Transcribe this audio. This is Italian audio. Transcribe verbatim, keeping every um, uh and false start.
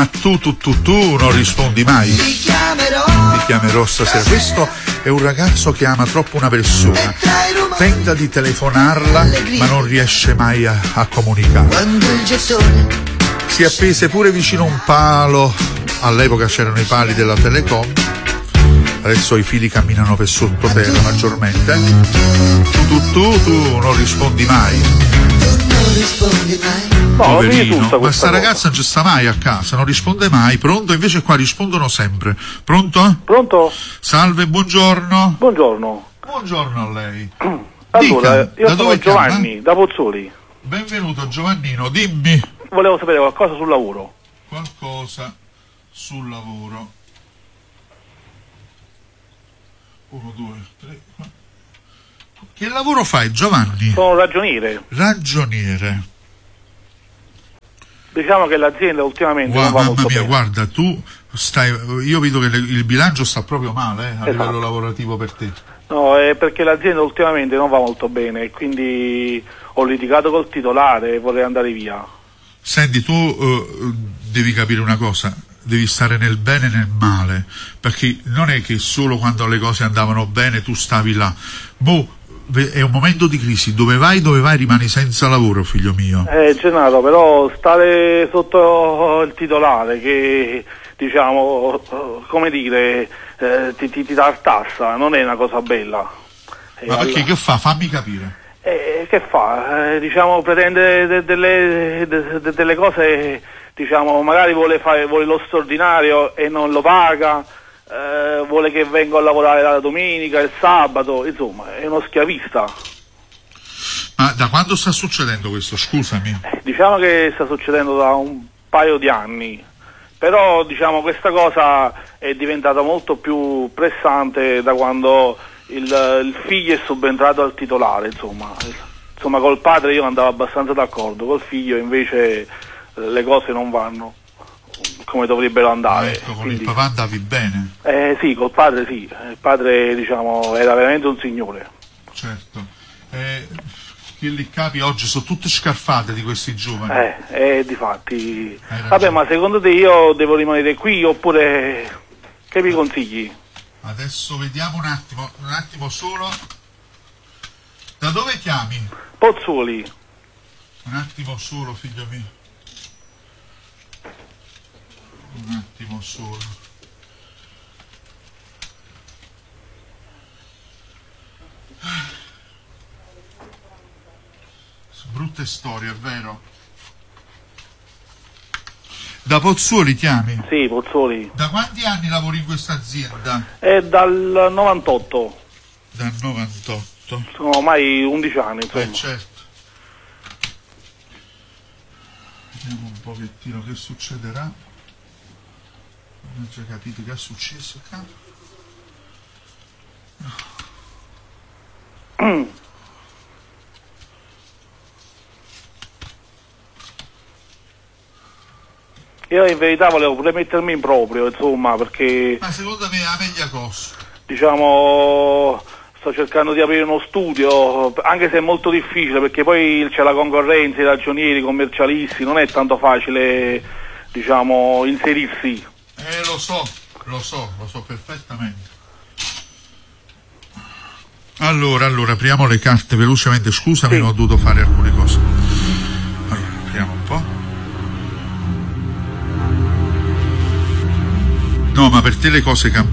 Ma tu, tu, tu, tu non rispondi mai. Ti chiamerò. Ti chiamerò stasera. Questo è un ragazzo che ama troppo una persona. Tenta di telefonarla, ma non riesce mai a, a comunicare. Si appese pure vicino a un palo. All'epoca c'erano i pali della Telecom. Adesso i fili camminano per sottoterra maggiormente. Tu, tu, tu non rispondi mai. Non rispondi mai. Poverino, ma sta ragazza non ci sta mai a casa, non risponde mai. Pronto? Invece qua rispondono sempre. Pronto? Pronto? Salve, buongiorno. Buongiorno. Buongiorno a lei. Allora, Dica, io da sono dove Giovanni, chiama? da Pozzuoli. Benvenuto Giovannino, dimmi. Volevo sapere qualcosa sul lavoro. Qualcosa sul lavoro. Uno, due, tre, quattro. Che lavoro fai, Giovanni? Sono ragioniere. Ragioniere. Diciamo che l'azienda ultimamente Guarda, non va mamma molto mia, bene. guarda, tu stai. Io vedo che le, il bilancio sta proprio male, eh, a Esatto. livello lavorativo per te. No, è perché l'azienda ultimamente non va molto bene e quindi ho litigato col titolare e vorrei andare via. Senti, tu uh, devi capire una cosa, devi stare nel bene e nel male, perché non è che solo quando le cose andavano bene tu stavi là. Boh, è un momento di crisi, dove vai, dove vai rimani senza lavoro, figlio mio. Eh, Gennaro, però stare sotto il titolare che, diciamo, come dire, eh, ti, ti, ti tartassa, non è una cosa bella. Eh, Ma perché alla... che fa? Fammi capire. Eh, che fa? Eh, diciamo, pretende de, delle, de, de, delle cose, diciamo, magari vuole, fare, vuole lo straordinario e non lo paga. Uh, vuole che vengo a lavorare la domenica, il sabato, insomma è uno schiavista. Ma da quando sta succedendo questo, scusami? Eh, diciamo che sta succedendo da un paio di anni, però diciamo questa cosa è diventata molto più pressante da quando il, il figlio è subentrato al titolare, insomma. Insomma col padre io andavo abbastanza d'accordo, col figlio invece le cose non vanno come dovrebbero andare. Ah, ecco, con quindi... il papà andavi bene? Eh sì, col padre sì, il padre diciamo era veramente un signore. Certo. Eh, che li capi oggi sono tutte scarfate di questi giovani. Eh, eh difatti. Vabbè, ma secondo te io devo rimanere qui oppure che mi consigli? Adesso vediamo un attimo, un attimo solo. Da dove chiami? Pozzuoli. Un attimo solo, figlio mio. Un attimo solo. Brutte storie, è vero? Da Pozzuoli chiami? Sì, Pozzuoli. Da quanti anni lavori in questa azienda? È dal novantotto. Dal novantotto. Sono ormai undici anni, insomma. Eh, certo. Vediamo un pochettino che succederà. Non ho già capito che è successo qua. Io in verità volevo pure mettermi in proprio, insomma, perché... Ma secondo me è la meglio cosa. Diciamo, sto cercando di aprire uno studio, anche se è molto difficile, perché poi c'è la concorrenza, i ragionieri, i commercialisti, non è tanto facile, diciamo, inserirsi. Eh, lo so, lo so, lo so perfettamente. Allora, allora, apriamo le carte velocemente, scusami, sì. Ho dovuto fare alcune cose. Allora, apriamo un po'. No, ma per te le cose cambiano.